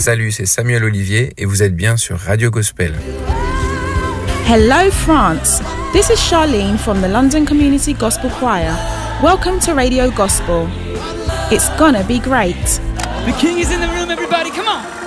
Salut, c'est Samuel Olivier et vous êtes bien sur Radio Gospel. Hello France, this is Charlene from the London Community Gospel Choir. Welcome to Radio Gospel. It's gonna be great. The King is in the room, everybody, come on!